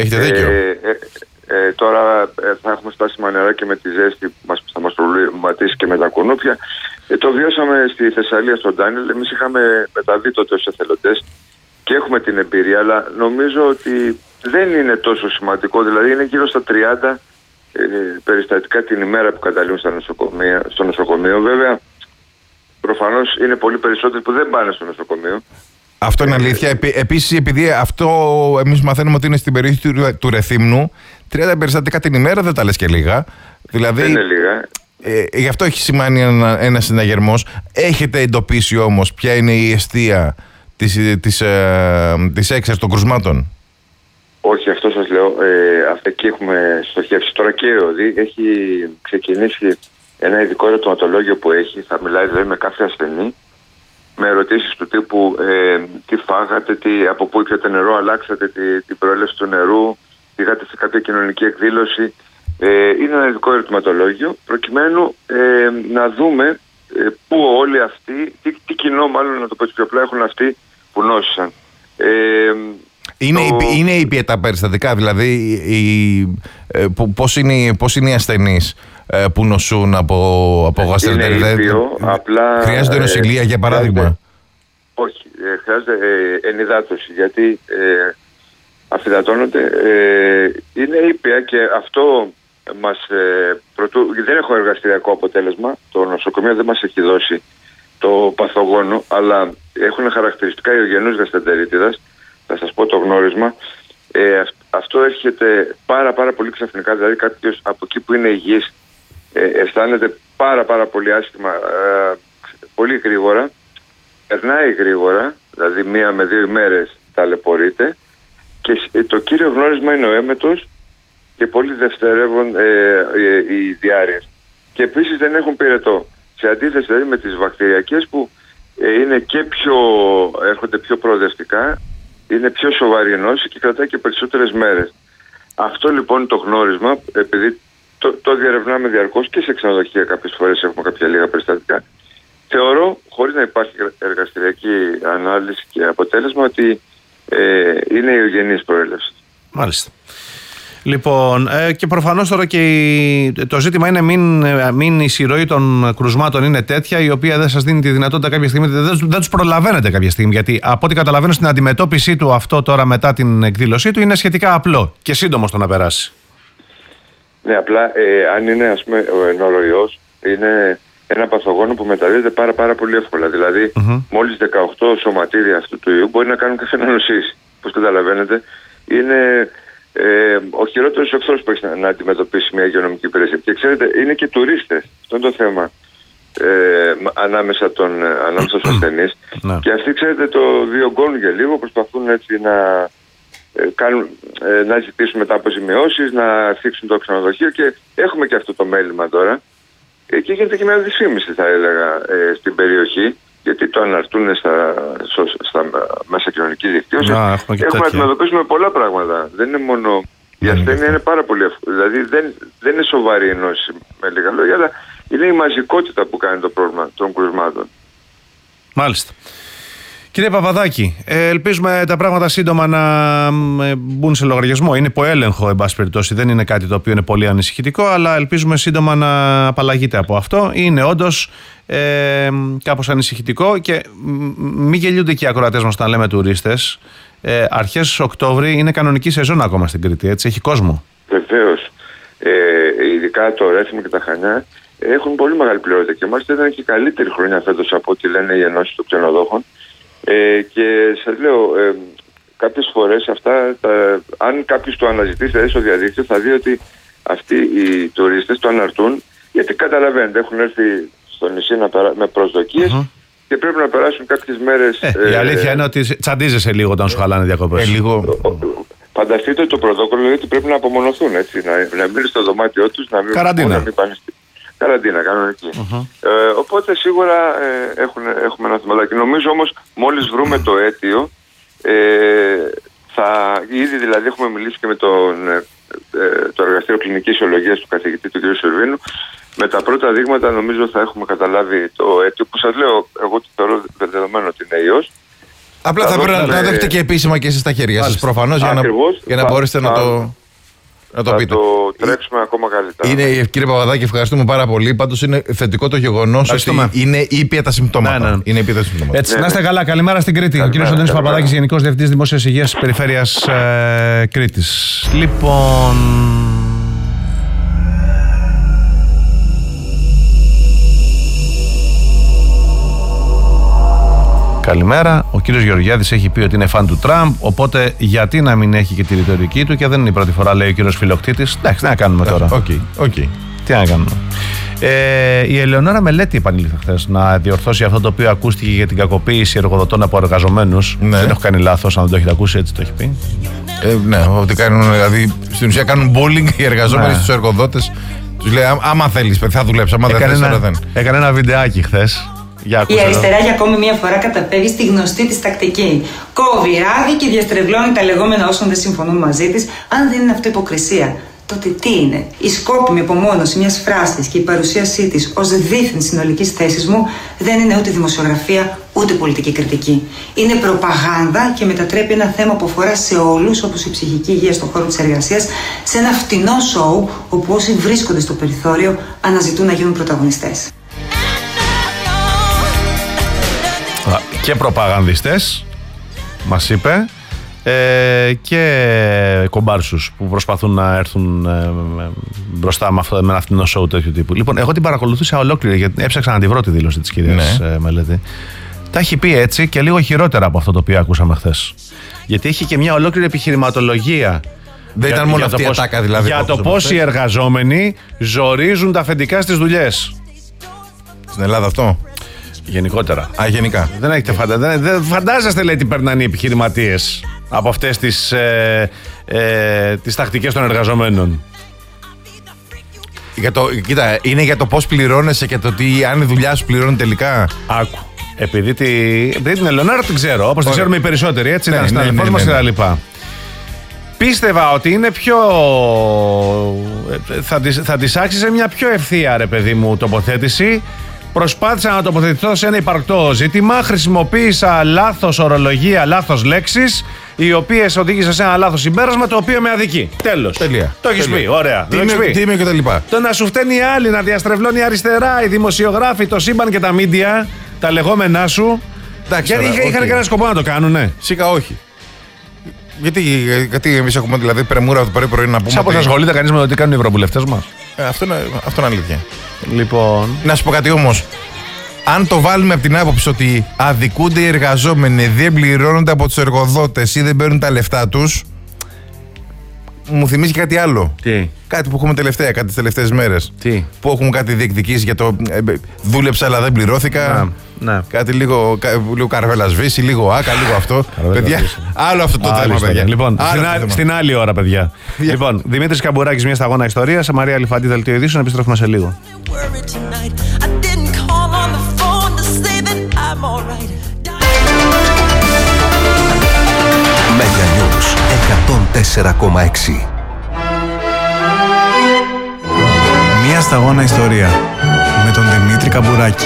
Έχετε δίκιο. Τώρα θα έχουμε φτάσει μανερά και με τη ζέστη που θα μας προβληματίσει και με τα κουνούπια. Το βιώσαμε στη Θεσσαλία στον Ντάνιελ. Εμείς είχαμε μεταβεί τότε ως εθελοντές και έχουμε την εμπειρία, αλλά νομίζω ότι δεν είναι τόσο σημαντικό. Δηλαδή είναι γύρω στα 30 περιστατικά την ημέρα που καταλήγουν στο νοσοκομείο. Βέβαια, προφανώς είναι πολύ περισσότεροι που δεν πάνε στο νοσοκομείο. Αυτό είναι αλήθεια. Επίσης, επειδή αυτό εμείς μαθαίνουμε ότι είναι στην περιοχή του Ρεθύμνου, 30 περιστατικά την ημέρα δεν τα λες και λίγα. Δηλαδή, δεν είναι λίγα. Γι' αυτό έχει σημάνει ένα συναγερμός. Έχετε εντοπίσει όμως ποια είναι η αιστεία της έξαρσης των κρουσμάτων? Όχι, αυτό σας λέω. Εκεί έχουμε στοχεύσει. Τώρα και η ΕΟΔΗ έχει ξεκινήσει ένα ειδικό ερωτηματολόγιο που έχει. Θα μιλάει δηλαδή με κάθε ασθενή, με ερωτήσεις του τύπου τι φάγατε, από πού ήπιατε νερό, αλλάξατε την προέλευση του νερού, πήγατε σε κάποια κοινωνική εκδήλωση. Είναι ένα ειδικό ερωτηματολόγιο προκειμένου να δούμε πού όλοι αυτοί, τι κοινό μάλλον να το πω πιο απλά, έχουν αυτοί που νόσησαν. Είναι ήπια τα περιστατικά, δηλαδή πώς είναι οι ασθενείς που νοσούν από γαστρεντερίτιδα? Απλά χρειάζεται νοσηλεία για παράδειγμα? Όχι, χρειάζεται ενυδάτωση, γιατί αφυδατώνονται. Είναι ήπια και αυτό δεν έχω εργαστηριακό αποτέλεσμα. Το νοσοκομείο δεν μας έχει δώσει το παθογόνο, αλλά έχουν χαρακτηριστικά ιογενούς γαστρεντερίτιδας. Θα σας πω το γνώρισμα. Αυτό έρχεται πάρα πολύ ξαφνικά. Δηλαδή κάποιος από εκεί που είναι υγιής αισθάνεται πάρα πολύ άσχημα, πολύ γρήγορα. Περνάει γρήγορα, δηλαδή 1 με 2 ημέρες ταλαιπωρείται, και το κύριο γνώρισμα είναι ο έμετος και πολύ δευτερεύουν οι διάρρειες. Και επίσης δεν έχουν πυρετό. Σε αντίθεση δηλαδή με τις βακτηριακές που είναι και έρχονται πιο προοδευτικά, είναι πιο σοβαρή νόση και κρατάει και περισσότερες μέρες. Αυτό λοιπόν το γνώρισμα, επειδή το διερευνάμε διαρκώς και σε ξενοδοχεία, κάποιες φορές έχουμε κάποια λίγα περιστατικά, θεωρώ, χωρίς να υπάρχει εργαστηριακή ανάλυση και αποτέλεσμα, ότι είναι ιογενής προέλευση. Μάλιστα. Λοιπόν, και προφανώς τώρα και το ζήτημα είναι μην η συρροή των κρουσμάτων είναι τέτοια, η οποία δεν σας δίνει τη δυνατότητα κάποια στιγμή, δεν τους προλαβαίνετε κάποια στιγμή. Γιατί από ό,τι καταλαβαίνω στην αντιμετώπιση του αυτό τώρα μετά την εκδήλωσή του είναι σχετικά απλό και σύντομο στο να περάσει. Ναι, απλά αν είναι ας πούμε ο νόροϊός, είναι ένα παθογόνο που μεταδίδεται πάρα πολύ εύκολα. Δηλαδή, μόλις 18 σωματίδια αυτού του ιού μπορεί να κάνουν καφενονοσίες. Πώς καταλαβαίνετε, είναι ο χειρότερος εχθρός που έχει να αντιμετωπίσει μια υγειονομική υπηρεσία. Και ξέρετε, είναι και τουρίστες. Αυτό είναι το θέμα ανάμεσα στους ασθενείς. Και αυτοί, ξέρετε, το διωγγώνουν για λίγο, προσπαθούν έτσι να ζητήσουν μετά αποζημιώσεις, να θίξουν το ξενοδοχείο, και έχουμε και αυτό το μέλημα τώρα. Και γίνεται και μια δυσφήμιση, θα έλεγα, στην περιοχή, γιατί το αναρτούν στα μέσα κοινωνικής δικτύωσης. Έχουμε να αντιμετωπίσουμε πολλά πράγματα. Δεν είναι μόνο. Η ασθένεια είναι πάρα πολύ εύκολη. Δηλαδή δεν είναι σοβαρή η νόση, με λίγα λόγια, αλλά είναι η μαζικότητα που κάνει το πρόβλημα των κρουσμάτων. Μάλιστα. Κύριε Παπαδάκη, ελπίζουμε τα πράγματα σύντομα να μπουν σε λογαριασμό. Είναι υπό έλεγχο, εν πάση περιπτώσει. Δεν είναι κάτι το οποίο είναι πολύ ανησυχητικό, αλλά ελπίζουμε σύντομα να απαλλαγείτε από αυτό. Είναι όντως κάπως ανησυχητικό, και μην γελιούνται και οι ακροατές μας όταν λέμε τουρίστες. Αρχές Οκτώβρη είναι κανονική σεζόν ακόμα στην Κρήτη, έτσι, έχει κόσμο. Βεβαίως. Ειδικά το Ρέθυμνο και τα Χανιά έχουν πολύ μεγάλη πληρότητα, και μάλιστα ήταν και καλύτερη χρονιά φέτος από ό,τι λένε οι ενώσεις των ξενοδόχων. Και σας λέω, κάποιες φορές αυτά, αν κάποιος το αναζητήσει στο διαδίκτυο, θα δει ότι αυτοί οι τουρίστες το αναρτούν, γιατί καταλαβαίνετε, έχουν έρθει στο νησί με προσδοκίες και πρέπει να περάσουν κάποιες μέρες. Η αλήθεια είναι ότι τσαντίζεσαι λίγο όταν σου χαλάνε διακοπές. Φανταστείτε το πρωτόκολλο, ότι πρέπει να απομονωθούν, έτσι, να μείνουν στο δωμάτιό τους, να μην πάνε καραντίνα κανονική. Οπότε σίγουρα έχουμε ένα θεματάκι. Νομίζω όμως μόλις βρούμε το αίτιο, ήδη δηλαδή έχουμε μιλήσει και με το εργαστήριο κλινικής ιολογίας του καθηγητή του κ. Σερβίνου. Με τα πρώτα δείγματα νομίζω θα έχουμε καταλάβει το αίτιο, που σας λέω, εγώ το θεωρώ δεδομένο ότι είναι ιός. Απλά θα πρέπει να το έχετε και επίσημα και εσείς στα χέρια σας προφανώς για να μπορέσετε να το πείτε. Θα το τρέξουμε ακόμα καλύτερα. Κύριε Παπαδάκη, ευχαριστούμε πάρα πολύ. Πάντως είναι θετικό το γεγονός ότι είναι ήπια τα συμπτώματα. Ναι. Είναι ήπια τα συμπτώματα. Έτσι, να είστε καλά. Καλημέρα στην Κρήτη. Ο κύριος Αντώνης Παπαδάκης, Γενικός Διευθυντής Δημόσιας Υγείας της Περιφέρειας Κρήτης. Λοιπόν. Καλημέρα. Ο κύριος Γεωργιάδης έχει πει ότι είναι φαν του Τραμπ, οπότε γιατί να μην έχει και τη ρητορική του, και δεν είναι η πρώτη φορά, λέει ο κύριος Φιλοκτήτης. Εντάξει, τι να κάνουμε τώρα. Okay. Τι να κάνουμε. Η Ελεονόρα Μελέτη επανήλθε χθες να διορθώσει αυτό το οποίο ακούστηκε για την κακοποίηση εργοδοτών από εργαζομένους. Ναι. Δεν έχω κάνει λάθος, αν δεν το έχετε ακούσει, έτσι το έχει πει. Ναι, ότι κάνουν, δηλαδή στην ουσία κάνουν bullying οι εργαζόμενοι στους εργοδότες. Τους λέει, άμα θέλεις, θα δουλέψει, άμα δεν θέλεις, τώρα δεν. Έκανε ένα βιντεάκι χθες. Η αριστερά για ακόμη μία φορά καταπέμπει στη γνωστή της τακτική. Κόβει ράδι και διαστρεβλώνει τα λεγόμενα όσων δεν συμφωνούν μαζί της. Αν δεν είναι αυτό υποκρισία, τότε τι είναι? Η σκόπιμη απομόνωση μιας φράσης και η παρουσίασή της ως δίθεν συνολικής θέσης μου δεν είναι ούτε δημοσιογραφία ούτε πολιτική κριτική. Είναι προπαγάνδα και μετατρέπει ένα θέμα που αφορά σε όλους, όπως η ψυχική υγεία στον χώρο της εργασίας, σε ένα φτηνό σοου όπου όσοι βρίσκονται στο περιθώριο αναζητούν να γίνουν πρωταγωνιστές. Και προπαγανδιστές, μας είπε, και κομπάρσους που προσπαθούν να έρθουν μπροστά με ένα φθηνό σοου τέτοιου τύπου. Λοιπόν, εγώ την παρακολουθούσα ολόκληρη, γιατί έψαξα να τη βρω τη δήλωση της κυρίας Μελέτη. Τα έχει πει έτσι και λίγο χειρότερα από αυτό το οποίο ακούσαμε χθες. Γιατί έχει και μια ολόκληρη επιχειρηματολογία. Δεν ήταν μόνο αυτή η ατάκα, δηλαδή. Για το πώς οι εργαζόμενοι ζορίζουν τα αφεντικά στις δουλειές. Στην Ελλάδα αυτό. Γενικότερα. Γενικά. Δεν φαντάζεστε, λέει, τι περνάνε οι επιχειρηματίες από αυτές τις τακτικές των εργαζομένων. Κοίτα, είναι για το πώς πληρώνεσαι και το αν η δουλειά σου πληρώνει τελικά. Άκου. Επειδή την Ελεονόρα την ξέρω, όπως την ξέρουμε οι περισσότεροι, έτσι, ήταν συναδελφός μας και τα λοιπά. Πίστευα ότι είναι πιο. Θα της άξιζε μια πιο ευθεία, ρε παιδί μου, τοποθέτηση. Προσπάθησα να τοποθετηθώ σε ένα υπαρκτό ζήτημα. Χρησιμοποίησα λάθος ορολογία, λάθος λέξεις, οι οποίες οδήγησαν σε ένα λάθος συμπέρασμα, το οποίο με αδικεί. Τέλος. Τελεία. Το έχεις πει. Ωραία. Τίμιο και τα λοιπά. Το να σου φταίνει οι άλλοι, να διαστρεβλώνει η αριστερά, οι δημοσιογράφοι, το σύμπαν και τα μίντια, τα λεγόμενά σου. Εντάξει, γιατί είχαν κανένα σκοπό να το κάνουνε. Σίγουρα όχι. Γιατί εμείς έχουμε δηλαδή πρεμούρα από το πρωί να πούμε. Σαν πως ασχολείται κανείς με το τι κάνουν οι ευρωβουλευτές μας. Αυτό είναι αλήθεια. Λοιπόν. Να σου πω κάτι όμως. Αν το βάλουμε από την άποψη ότι αδικούνται οι εργαζόμενοι, δεν πληρώνονται από τους εργοδότες ή δεν παίρνουν τα λεφτά τους, μου θυμίζει κάτι άλλο. Τι? Κάτι που έχουμε κάτι τις τελευταίες μέρες. Τι? Που έχουμε κάτι διεκδικήσει για το δούλεψα αλλά δεν πληρώθηκα. Ναι. Κάτι λίγο καρβέλα σβήσει, λίγο άκα, λίγο αυτό. Παιδιά, άλλο αυτό το θέμα, παιδιά. Λοιπόν, στην άλλη ώρα, παιδιά. Λοιπόν, Δημήτρης Καμπουράκης, μια σταγόνα ιστορίας. Μαρία Αλιφαντή, δελτίο ειδήσεων. Επιστρέφουμε σε λίγο. Μεγανιούς 104,6. Μια σταγόνα ιστορία με τον Δημήτρη Καμπουράκη.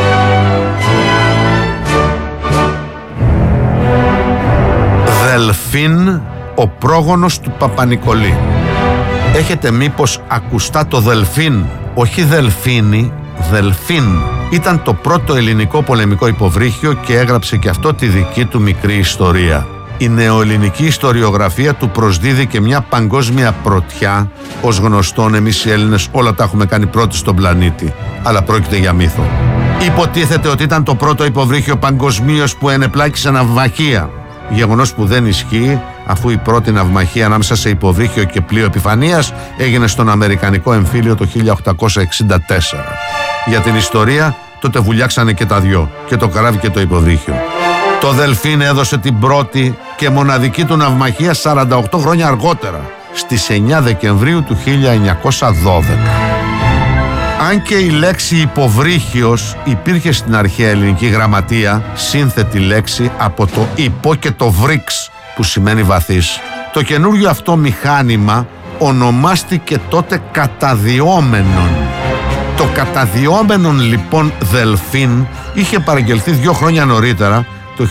Δελφίν, ο πρόγονος του Παπα-Νικολή. Έχετε μήπως ακουστά το Δελφίν? Όχι Δελφίνη, Δελφίν. Ήταν το πρώτο ελληνικό πολεμικό υποβρύχιο και έγραψε και αυτό τη δική του μικρή ιστορία. Η νεοελληνική ιστοριογραφία του προσδίδει και μια παγκόσμια πρωτιά. Ως γνωστόν, εμείς οι Έλληνες όλα τα έχουμε κάνει πρώτοι στον πλανήτη, αλλά πρόκειται για μύθο. Υποτίθεται ότι ήταν το πρώτο υποβρύχιο παγκοσμίως που ενεπλάκησε ναυμαχία. Γεγονός που δεν ισχύει, αφού η πρώτη ναυμαχία ανάμεσα σε υποβρύχιο και πλοίο επιφανείας έγινε στον Αμερικανικό εμφύλιο το 1864. Για την ιστορία, τότε βουλιάξανε και τα δυο, και το καράβι και το υποβρύχιο. Το Δελφίν έδωσε την πρώτη και μοναδική του ναυμαχία 48 χρόνια αργότερα, στις 9 Δεκεμβρίου του 1912. Αν και η λέξη υποβρύχιος υπήρχε στην αρχαία ελληνική γραμματεία, σύνθετη λέξη από το υπό και το βρύξ, που σημαίνει βαθύς, το καινούριο αυτό μηχάνημα ονομάστηκε τότε καταδιόμενον. Το καταδιόμενον λοιπόν Δελφίν είχε παραγγελθεί 2 χρόνια νωρίτερα, το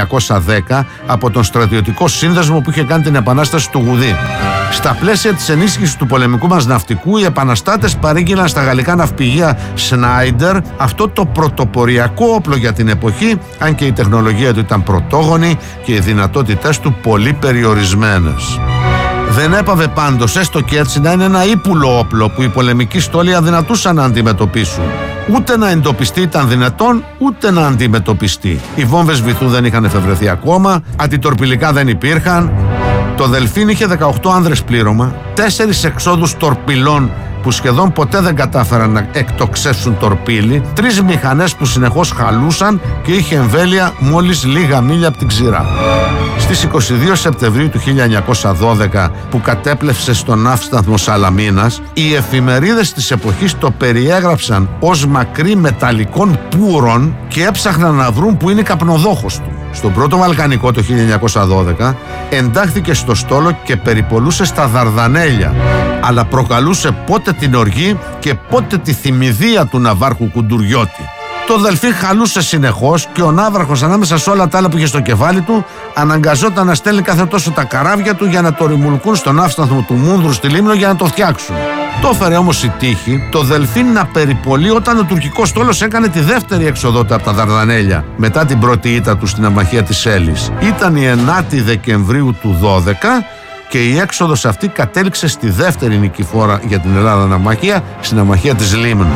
1910 από τον στρατιωτικό σύνδεσμο που είχε κάνει την επανάσταση του Γουδί. Στα πλαίσια της ενίσχυσης του πολεμικού μας ναυτικού, οι επαναστάτες παρήγγειλαν στα γαλλικά ναυπηγεία Σνάιντερ αυτό το πρωτοποριακό όπλο για την εποχή, αν και η τεχνολογία του ήταν πρωτόγονη και οι δυνατότητες του πολύ περιορισμένες. Δεν έπαβε πάντως, έστω και έτσι, να είναι ένα ύπουλο όπλο που οι πολεμικοί στόλοι αδυνατούσαν να αντιμετωπίσουν. Ούτε να εντοπιστεί ήταν δυνατόν, ούτε να αντιμετωπιστεί. Οι βόμβες βυθού δεν είχαν εφευρεθεί ακόμα, αντιτορπιλικά δεν υπήρχαν. Το Δελφίν είχε 18 άνδρες πλήρωμα, 4 εξόδους τορπιλών που σχεδόν ποτέ δεν κατάφεραν να εκτοξεύσουν τορπίλι, 3 μηχανές που συνεχώς χαλούσαν και είχε εμβέλεια μόλις λίγα μίλια από την ξηρά. Στις 22 Σεπτεμβρίου του 1912, που κατέπλευσε στον ναύσταθμο Σαλαμίνας, οι εφημερίδες της εποχής το περιέγραψαν ως μακρύ μεταλλικών πούρων και έψαχναν να βρουν που είναι καπνοδόχος του. Στον πρώτο Βαλκανικό το 1912 εντάχθηκε στο στόλο και περιπολούσε στα Δαρδανέλια, αλλά προκαλούσε πότε την οργή και πότε τη θυμηδία του ναυάρχου Κουντουριώτη. Το Δελφίν χαλούσε συνεχώς και ο ναύαρχος, ανάμεσα σε όλα τα άλλα που είχε στο κεφάλι του, αναγκαζόταν να στέλνει κάθε τόσο τα καράβια του για να το ρημουλκούν στον ναύσταθμο του Μούνδρου στη Λίμνο για να το φτιάξουν. Το έφερε όμως η τύχη το Δελφίν να περιπολεί όταν ο τουρκικός στόλος έκανε τη δεύτερη έξοδό του από τα Δαρδανέλια μετά την πρώτη ήττα του στην ναυμαχία της Έλης. Ήταν η 9η Δεκεμβρίου του 12 και η έξοδος αυτή κατέληξε στη δεύτερη νικηφόρα για την Ελλάδα ναυμαχία, στην ναυμαχία της Λίμνου.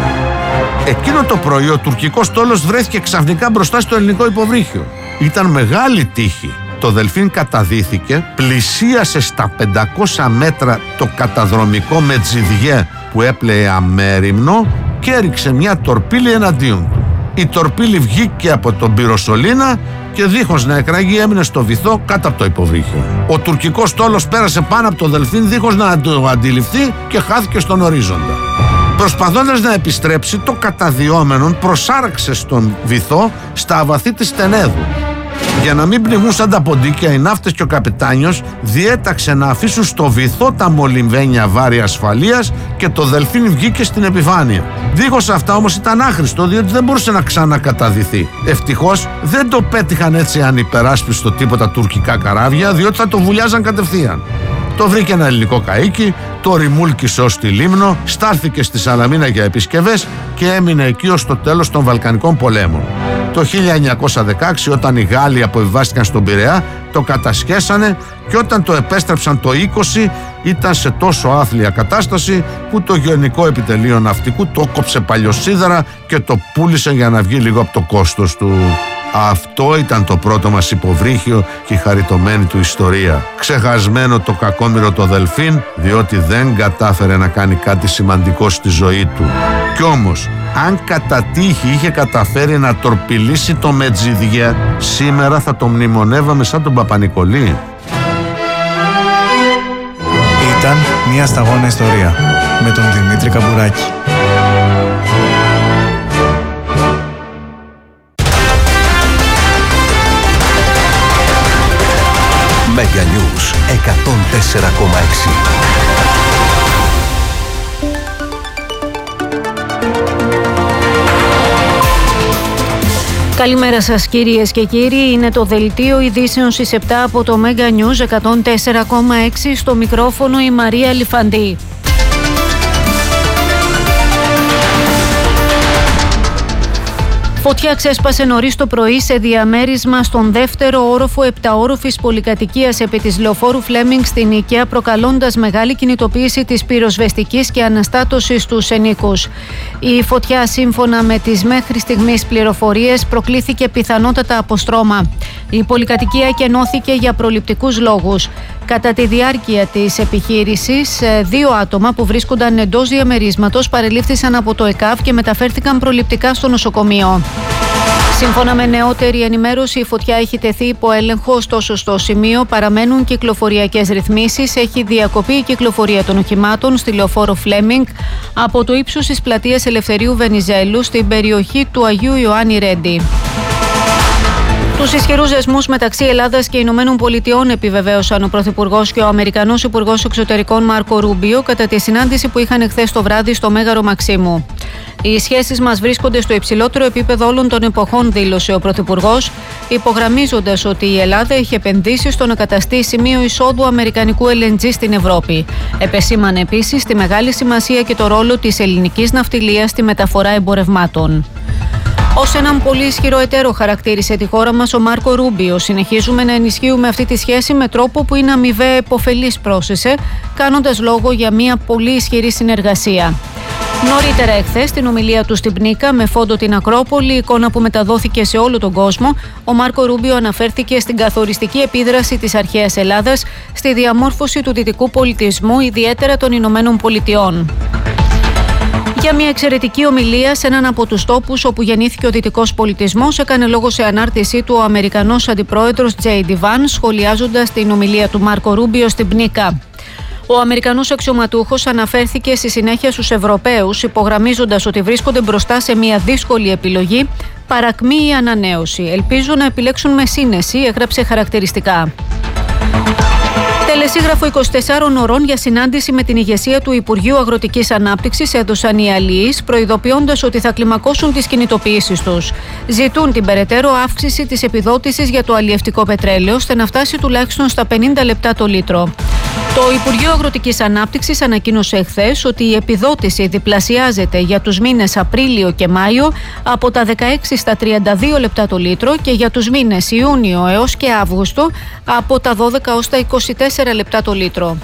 Εκείνο το πρωί ο τουρκικός στόλος βρέθηκε ξαφνικά μπροστά στο ελληνικό υποβρύχιο. Ήταν μεγάλη τύχη. Το Δελφίν καταδύθηκε, πλησίασε στα 500 μέτρα το καταδρομικό Μετζιδιέ που έπλεε αμέριμνο και έριξε μια τορπίλη εναντίον του. Η τορπίλη βγήκε από τον πυροσολίνα και δίχως να εκραγεί έμεινε στο βυθό κάτω από το υποβρύχιο. Ο τουρκικός στόλος πέρασε πάνω από το Δελφίν δίχως να το αντιληφθεί και χάθηκε στον ορίζοντα. Προσπαθώντας να επιστρέψει, το καταδιόμενον προσάραξε στον βυθό στα αβαθή της Τενέδου. Για να μην πνιγούν σαν τα ποντίκια, οι ναύτες και ο καπετάνιος διέταξε να αφήσουν στο βυθό τα μολυμβένια βάρη ασφαλείας και το Δελφίν βγήκε στην επιφάνεια. Δίχως αυτά όμως ήταν άχρηστο, διότι δεν μπορούσε να ξανακαταδυθεί. Ευτυχώς δεν το πέτυχαν έτσι ανυπεράσπιστο τίποτα τουρκικά καράβια, διότι θα το βουλιάζαν κατευθείαν. Το βρήκε ένα ελληνικό καΐκι, το ρημούλκησε ως τη Λίμνο, στάλθηκε στη Σαλαμίνα για επισκευές και έμεινε εκεί ως το τέλος των Βαλκανικών πολέμων. Το 1916, όταν οι Γάλλοι αποβιβάστηκαν στον Πειραιά, το κατασχέσανε και όταν το επέστρεψαν το 20 ήταν σε τόσο άθλια κατάσταση που το Γενικό Επιτελείο Ναυτικού το κόψε παλιοσίδερα και το πούλησε για να βγει λίγο από το κόστος του. Αυτό ήταν το πρώτο μας υποβρύχιο και η χαριτωμένη του ιστορία. Ξεχασμένο το κακόμοιρο το Δελφίν, διότι δεν κατάφερε να κάνει κάτι σημαντικό στη ζωή του. Κι όμως, αν κατά τύχη είχε καταφέρει να τορπιλήσει το Μετζιδιέ, σήμερα θα το μνημονεύαμε σαν τον Παπανικολή. Ήταν μια σταγόνα ιστορία με τον Δημήτρη Καμπουράκη. Mega News 104,6. Καλημέρα σας κυρίες και κύριοι, είναι το δελτίο ειδήσεων στις 7 από το Mega News 104,6, στο μικρόφωνο η Μαρία Λιφαντή. Φωτιά ξέσπασε νωρίς το πρωί σε διαμέρισμα στον δεύτερο όροφο επταόροφης πολυκατοικίας επί της λεωφόρου Φλέμινγκ στην Νίκαια, προκαλώντας μεγάλη κινητοποίηση της πυροσβεστικής και αναστάτωσης στους ενοίκους. Η φωτιά, σύμφωνα με τις μέχρι στιγμής πληροφορίες, προκλήθηκε πιθανότατα από στρώμα. Η πολυκατοικία κενώθηκε για προληπτικούς λόγους. Κατά τη διάρκεια της επιχείρησης, 2 άτομα που βρίσκονταν εντός διαμερίσματος παρελήφθησαν από το ΕΚΑΒ και μεταφέρθηκαν προληπτικά στο νοσοκομείο. Σύμφωνα με νεότερη ενημέρωση, η φωτιά έχει τεθεί υπό έλεγχο, ωστόσο στο σημείο παραμένουν κυκλοφοριακές ρυθμίσεις. Έχει διακοπεί η κυκλοφορία των οχημάτων στη λεωφόρο Φλέμινγκ από το ύψος της πλατείας Ελευθερίου Βενιζέλου στην περιοχή του Αγίου Ιωάννη Ρέντι. Τους ισχυρούς δεσμούς μεταξύ Ελλάδας και Ηνωμένων Πολιτειών επιβεβαίωσαν ο Πρωθυπουργός και ο Αμερικανός Υπουργός Εξωτερικών Μάρκο Ρούμπιο κατά τη συνάντηση που είχαν εχθές το βράδυ στο Μέγαρο Μαξίμου. Οι σχέσεις μας βρίσκονται στο υψηλότερο επίπεδο όλων των εποχών, δήλωσε ο Πρωθυπουργός, υπογραμμίζοντας ότι η Ελλάδα έχει επενδύσει στο να καταστεί σημείο εισόδου αμερικανικού LNG στην Ευρώπη. Επεσήμανε επίσης τη μεγάλη σημασία και το ρόλο της ελληνικής ναυτιλίας στη μεταφορά εμπορευμάτων. Ως έναν πολύ ισχυρό εταίρο χαρακτήρισε τη χώρα μας ο Μάρκο Ρούμπιο. Συνεχίζουμε να ενισχύουμε αυτή τη σχέση με τρόπο που είναι αμοιβαία επωφελής, πρόσθεσε, κάνοντας λόγο για μια πολύ ισχυρή συνεργασία. Νωρίτερα εχθές, στην ομιλία του στην Πνίκα, με φόντο την Ακρόπολη, εικόνα που μεταδόθηκε σε όλο τον κόσμο, ο Μάρκο Ρούμπιο αναφέρθηκε στην καθοριστική επίδραση της αρχαίας Ελλάδας στη διαμόρφωση του δυτικού πολιτισμού, ιδιαίτερα των Ηνωμένων Πολιτειών. Για μια εξαιρετική ομιλία σε έναν από τους τόπους όπου γεννήθηκε ο δυτικός πολιτισμός, έκανε λόγο σε ανάρτησή του ο Αμερικανός Αντιπρόεδρος J.D. Vance, σχολιάζοντας την ομιλία του Μάρκο Ρούμπιο στην Πνίκα. Ο Αμερικανός αξιωματούχος αναφέρθηκε στη συνέχεια στους Ευρωπαίους, υπογραμμίζοντας ότι βρίσκονται μπροστά σε μια δύσκολη επιλογή, παρακμή ή ανανέωση. Ελπίζω να επιλέξουν με σύνεση, έγραψε χαρακτηριστικά. Τελεσίγραφο 24 ωρών για συνάντηση με την ηγεσία του Υπουργείου Αγροτικής Ανάπτυξης έδωσαν οι αλληλείς, προειδοποιώντας ότι θα κλιμακώσουν τις κινητοποιήσεις τους. Ζητούν την περαιτέρω αύξηση της επιδότησης για το αλλιευτικό πετρέλαιο, ώστε να φτάσει τουλάχιστον στα 50 λεπτά το λίτρο. Το Υπουργείο Αγροτικής Ανάπτυξης ανακοίνωσε εχθές ότι η επιδότηση διπλασιάζεται για τους μήνες Απρίλιο και Μάιο από τα 16 στα 32 λεπτά το λίτρο και για τους μήνες Ιούνιο έως και Αύγουστο από τα 12 ως τα 24 λεπτά το λίτρο.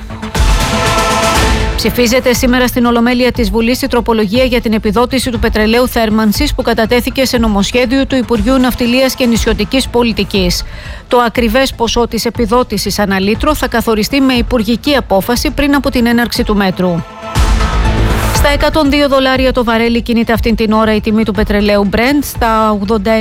Ψηφίζεται σήμερα στην Ολομέλεια της Βουλής η τροπολογία για την επιδότηση του πετρελαίου θέρμανσης που κατατέθηκε σε νομοσχέδιο του Υπουργείου Ναυτιλίας και Νησιωτικής Πολιτικής. Το ακριβές ποσό της επιδότησης ανά λίτρο θα καθοριστεί με υπουργική απόφαση πριν από την έναρξη του μέτρου. Στα $102 το βαρέλι κινείται αυτήν την ώρα η τιμή του πετρελαίου Brent, στα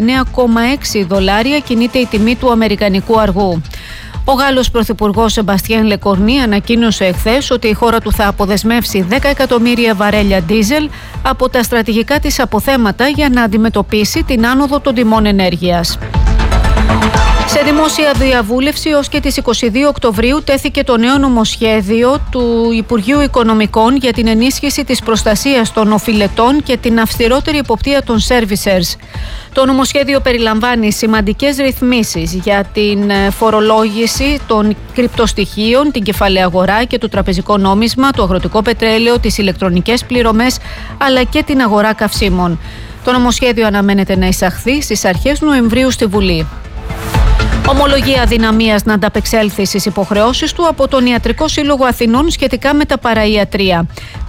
$89,6 κινείται η τιμή του αμερικανικού αργού. Ο Γάλλος Πρωθυπουργός Σεμπαστιέν Λεκορνί ανακοίνωσε εχθές ότι η χώρα του θα αποδεσμεύσει 10 εκατομμύρια βαρέλια ντίζελ από τα στρατηγικά της αποθέματα για να αντιμετωπίσει την άνοδο των τιμών ενέργειας. Σε δημόσια διαβούλευση ως και τις 22 Οκτωβρίου τέθηκε το νέο νομοσχέδιο του Υπουργείου Οικονομικών για την ενίσχυση της προστασίας των οφειλετών και την αυστηρότερη εποπτεία των servicers. Το νομοσχέδιο περιλαμβάνει σημαντικές ρυθμίσεις για την φορολόγηση των κρυπτοστοιχείων, την κεφαλαία αγορά και το τραπεζικό νόμισμα, το αγροτικό πετρέλαιο, τις ηλεκτρονικές πληρωμές αλλά και την αγορά καυσίμων. Το νομοσχέδιο αναμένεται να εισαχθεί στις αρχές Νοεμβρίου στη Βουλή. Ομολογία αδυναμίας να ανταπεξέλθει στις υποχρεώσεις του από τον Ιατρικό Σύλλογο Αθηνών σχετικά με τα παραϊατρία.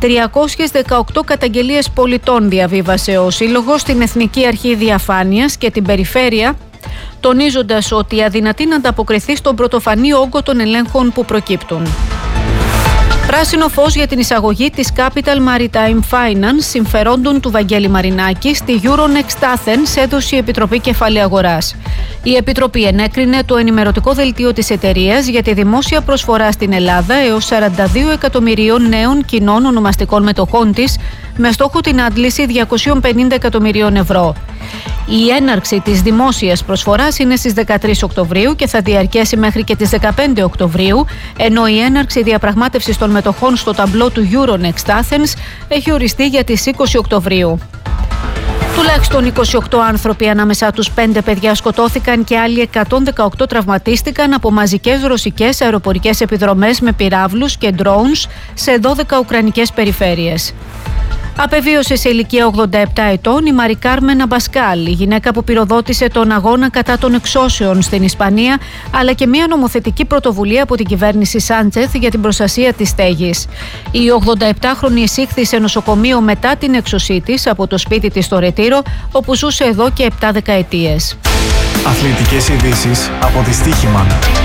318 καταγγελίες πολιτών διαβίβασε ο Σύλλογος στην Εθνική Αρχή Διαφάνειας και την Περιφέρεια, τονίζοντας ότι αδυνατεί να ανταποκριθεί στον πρωτοφανή όγκο των ελέγχων που προκύπτουν. Πράσινο φως για την εισαγωγή της Capital Maritime Finance συμφερόντων του Βαγγέλη Μαρινάκη στη Euronext Athens έδωσε η Επιτροπή Κεφαλαίου Αγοράς. Η Επιτροπή ενέκρινε το ενημερωτικό δελτίο της εταιρείας για τη δημόσια προσφορά στην Ελλάδα έως 42 εκατομμυρίων νέων κοινών ονομαστικών μετοχών της με στόχο την άντληση 250 εκατομμυρίων ευρώ. Η έναρξη της δημόσιας προσφοράς είναι στις 13 Οκτωβρίου και θα διαρκέσει μέχρι και τις 15 Οκτωβρίου, ενώ η έναρξη διαπραγμάτευσης των μετοχών στο ταμπλό του Euronext Athens έχει οριστεί για τις 20 Οκτωβρίου. Τουλάχιστον 28 άνθρωποι, ανάμεσά τους 5 παιδιά, σκοτώθηκαν και άλλοι 118 τραυματίστηκαν από μαζικές ρωσικές αεροπορικές επιδρομές με πυράβλους και drones σε 12 ουκρανικές περιφέρειες. Απεβίωσε σε ηλικία 87 ετών η Μαρι Κάρμεν Αμπασκάλ, η γυναίκα που πυροδότησε τον αγώνα κατά των εξώσεων στην Ισπανία, αλλά και μια νομοθετική πρωτοβουλία από την κυβέρνηση Σάντσεθ για την προστασία της στέγης. Η 87χρονη εισήχθη σε νοσοκομείο μετά την έξωσή της από το σπίτι της στο Ρετήρο, όπου ζούσε εδώ και 7 δεκαετίες. Αθλητικές ειδήσεις από τη Στοίχημαν.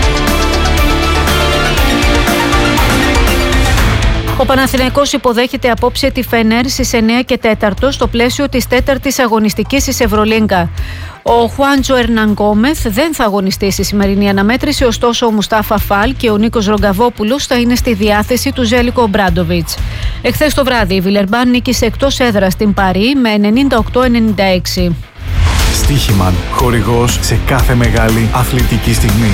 Ο Παναθηναϊκός υποδέχεται απόψε τη Φενέρ στις 9 και 4 στο πλαίσιο της 4ης αγωνιστικής της Ευρωλίγκα. Ο Χουάντζο Ερναν Γκόμεθ δεν θα αγωνιστεί στη σημερινή αναμέτρηση, ωστόσο ο Μουστάφα Φαλ και ο Νίκος Ρογκαβόπουλος θα είναι στη διάθεση του Ζέλικο Ομπράντοβιτς. Εχθές το βράδυ η Βιλερμπάν νίκησε εκτός έδρας στην Παρί με 98-96. Στοίχημαν, χορηγός σε κάθε μεγάλη αθλητική στιγμή.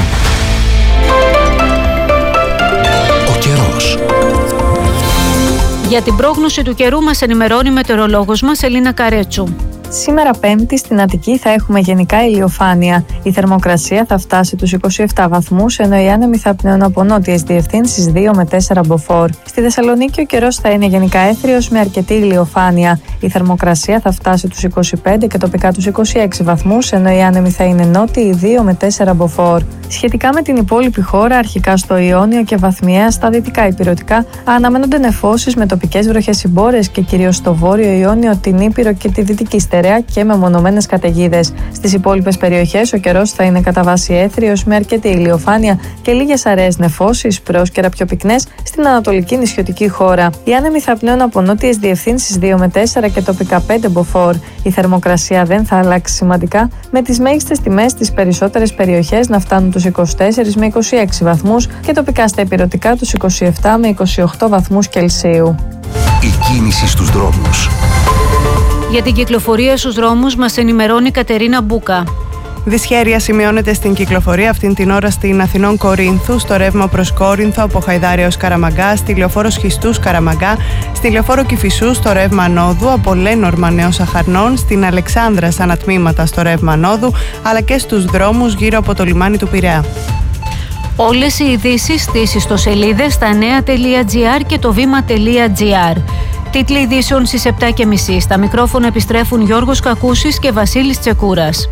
Ο καιρός. Για την πρόγνωση του καιρού μας ενημερώνει η μετεωρολόγος μας Ελίνα Καρέτσου. Σήμερα Πέμπτη στην Αττική θα έχουμε γενικά ηλιοφάνεια. Η θερμοκρασία θα φτάσει τους 27 βαθμούς, ενώ οι άνεμοι θα πνέουν από νότιες διευθύνσεις 2 με 4 μποφόρ. Στη Θεσσαλονίκη ο καιρός θα είναι γενικά έθριος με αρκετή ηλιοφάνεια. Η θερμοκρασία θα φτάσει τους 25 και τοπικά τους 26 βαθμούς, ενώ οι άνεμοι θα είναι νότιοι 2 με 4 μποφόρ. Σχετικά με την υπόλοιπη χώρα, αρχικά στο Ιόνιο και βαθμιαία στα δυτικά ηπειρωτικά, αναμένονται νεφώσεις με τοπικές βροχές συμπόρες και κυρίως στο βόρειο Ιόνιο, την Ήπειρο και τη δυτική στερεά και με μονομένες καταιγίδες. Στις υπόλοιπες περιοχές ο καιρός θα είναι κατά βάση έθριος με αρκετή ηλιοφάνεια και λίγες αραιές νεφώσεις, πρόσκαιρα πιο πυκνές, στην ανατολική νησιωτική χώρα. Οι άνεμοι θα πνέουν από νότιες διευθύνσεις 2 με 4 και τοπικά 5 μποφόρ. Η θερμοκρασία δεν θα αλλάξει σημαντικά, με τις μέγιστες τιμές στις περισσότερες περιοχές να φτάνουν τους 24 με 26 βαθμούς και τοπικά στα ηπειρωτικά τους 27 με 28 βαθμούς Κελσίου. Η κίνηση στους δρόμους. Για την κυκλοφορία στους δρόμους μας ενημερώνει η Κατερίνα Μπούκα. Δυσχέρεια σημειώνεται στην κυκλοφορία αυτήν την ώρα στην Αθηνών Κορίνθου, στο ρεύμα προς Κόρινθο από Χαϊδάρια ως Καραμαγκά, στη λεωφόρο Σχιστούς Καραμαγκά, στη λεωφόρο Κηφισού στο ρεύμα Ανόδου, από Λένορμα Νέος Αχαρνών, στην Αλεξάνδρα σαν ατμήματα στο ρεύμα Ανόδου, αλλά και στους δρόμους γύρω από το λιμάνι του Πειραιά. Όλες οι ειδήσεις στις ιστοσελίδες στα νέα.gr και το βήμα.gr. Τίτλοι ειδήσεων στις 7.30. Στα μικρόφωνα επιστρέφουν Γιώργος Κακούσης και Βασίλης Τσεκούρας.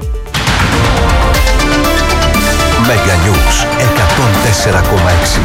Μεγανιούς 104,6.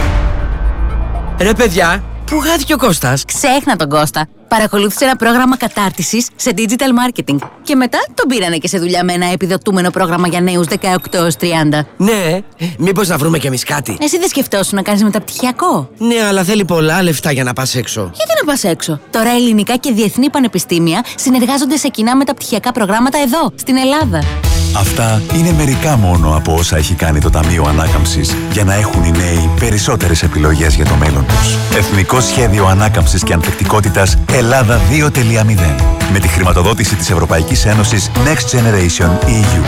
Ρε παιδιά, πού χάθηκε ο Κώστας? Ξέχνα τον Κώστα. Παρακολούθησε ένα πρόγραμμα κατάρτισης σε digital marketing. Και μετά τον πήρανε και σε δουλειά με ένα επιδοτούμενο πρόγραμμα για νέους 18 έως 30. Ναι, μήπως να βρούμε κι εμείς κάτι? Εσύ δεν σκεφτόσουν να κάνεις μεταπτυχιακό? Ναι, αλλά θέλει πολλά λεφτά για να πας έξω. Γιατί να πας έξω? Τώρα ελληνικά και διεθνή πανεπιστήμια συνεργάζονται σε κοινά μεταπτυχιακά προγράμματα εδώ, στην Ελλάδα. Αυτά είναι μερικά μόνο από όσα έχει κάνει το Ταμείο Ανάκαμψης για να έχουν οι νέοι περισσότερες επιλογές για το μέλλον τους. Εθνικό Σχέδιο Ανάκαμψης και Ανθεκτικότητας Ελλάδα 2.0. Με τη χρηματοδότηση της Ευρωπαϊκής Ένωσης Next Generation EU.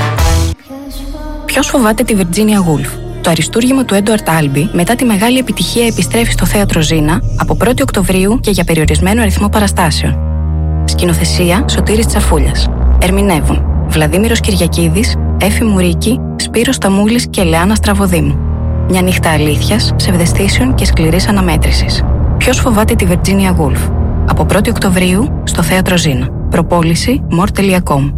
Ποιος φοβάται τη Virginia Woolf? Το αριστούργημα του Έντουαρτ Άλμπι μετά τη μεγάλη επιτυχία επιστρέφει στο θέατρο Ζήνα από 1η Οκτωβρίου και για περιορισμένο αριθμό παραστάσεων. Σκηνοθεσία Σωτήρης Τσαφούλιας. Ερμηνεύουν Βλαδίμηρος Κυριακίδης, Έφη Μουρίκη, Σπύρος Σταμούλης και Λεάνα Στραβοδήμου. Μια νύχτα αλήθειας, ψευδαισθήσεων και σκληρής αναμέτρησης. Ποιος φοβάται τη Virginia Woolf? Από 1η Οκτωβρίου στο θέατρο Ζήνα. Προπόληση more.com.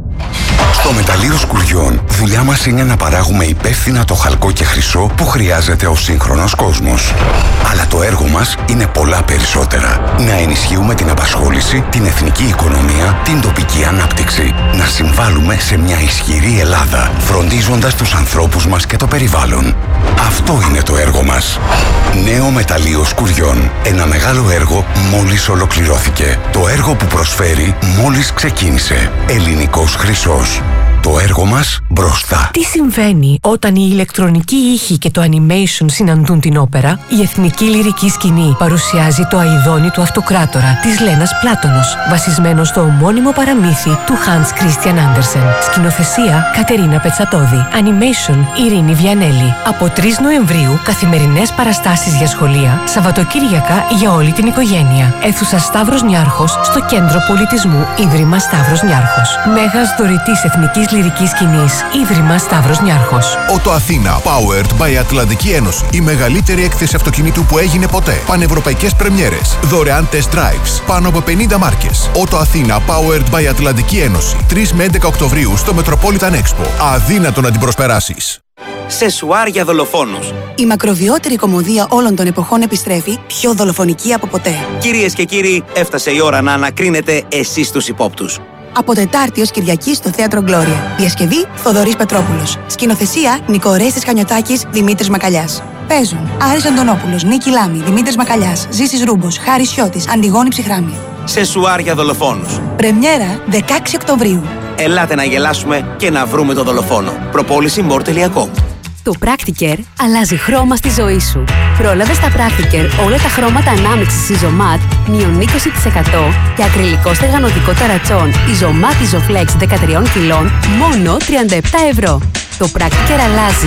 Στο μεταλλείο Σκουριών, δουλειά μας είναι να παράγουμε υπεύθυνα το χαλκό και χρυσό που χρειάζεται ο σύγχρονος κόσμος. Αλλά το έργο μας είναι πολλά περισσότερα. Να ενισχύουμε την απασχόληση, την εθνική οικονομία, την τοπική ανάπτυξη. Να συμβάλλουμε σε μια ισχυρή Ελλάδα, φροντίζοντας τους ανθρώπους μας και το περιβάλλον. Αυτό είναι το έργο μας. Νέο μεταλλείο Σκουριών. Ένα μεγάλο έργο μόλις ολοκληρώθηκε. Το έργο που προσφέρει μόλις ξεκίνησε. Ελληνικός χρυσός. Το έργο μας μπροστά. Τι συμβαίνει όταν η ηλεκτρονική ήχη και το animation συναντούν την όπερα? Η Εθνική Λυρική Σκηνή παρουσιάζει το αηδόνι του Αυτοκράτορα της Λένας Πλάτωνος, βασισμένο στο ομώνυμο παραμύθι του Hans Christian Andersen. Σκηνοθεσία Κατερίνα Πετσατόδη. Animation Ειρήνη Βιανέλη. Από 3 Νοεμβρίου καθημερινές παραστάσεις για σχολεία, Σαββατοκύριακα για όλη την οικογένεια. Αίθουσα Σταύρος Νιάρχος στο Κέντρο Πολιτισμού Ίδρυμα Σταύρος Νιάρχος. Μέγας δωρητής Εθνικής Λυρικής Σκηνής, Ίδρυμα Σταύρος Νιάρχος. Ότο Αθήνα, powered by Ατλαντική Ένωση. Η μεγαλύτερη έκθεση αυτοκινήτου που έγινε ποτέ. Πανευρωπαϊκές πρεμιέρες. Δωρεάν test drives. Πάνω από 50 μάρκες. Ότο Αθήνα, powered by Ατλαντική Ένωση. 3 με 11 Οκτωβρίου στο Metropolitan Expo. Αδύνατο να την προσπεράσεις. Σεσουάρ για δολοφόνους. Η μακροβιότερη κωμωδία όλων των εποχών επιστρέφει, πιο δολοφονική από ποτέ. Κυρίες και κύριοι, έφτασε η ώρα να ανακρίνετε εσείς τους υπόπτους. Από Τετάρτη ως Κυριακή στο Θέατρο Γκλώρια. Διασκευή Θοδωρής Πετρόπουλος. Σκηνοθεσία Νικορέστης Χανιωτάκης, Δημήτρης Μακαλιάς. Παίζουν Άρης Αντωνόπουλος, Νίκη Λάμη, Δημήτρης Μακαλιάς, Ζήσης Ρούμπος, Χάρης Σιώτης, Αντιγόνη Ψυχράμη. Σεσουάρ για δολοφόνους. Πρεμιέρα 16 Οκτωβρίου. Ελάτε να γελάσουμε και να βρούμε το δολοφόνο. Προπόληση more.com. Το Practicare αλλάζει χρώμα στη ζωή σου. Πρόλαβε στα Practicare όλα τα χρώματα ανάμειξης Isomat μείον 20% και ακριλικό στεγανοτικό ταρατσόν Isomat Isoflex 13 κιλών μόνο 37 ευρώ. Το Practicare αλλάζει